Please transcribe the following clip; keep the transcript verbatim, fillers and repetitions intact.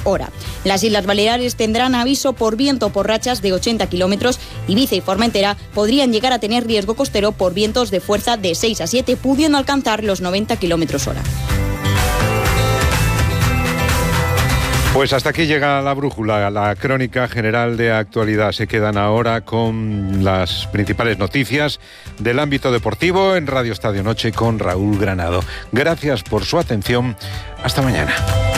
hora. Las Islas Baleares tendrán aviso por viento por rachas de ochenta kilómetros. Ibiza y Formentera podrían llegar a tener riesgo costero por vientos de fuerza de seis a siete, pudiendo alcanzar los noventa kilómetros hora. Pues hasta aquí llega la brújula, la crónica general de actualidad. Se quedan ahora con las principales noticias del ámbito deportivo en Radio Estadio Noche con Raúl Granado. Gracias por su atención. Hasta mañana.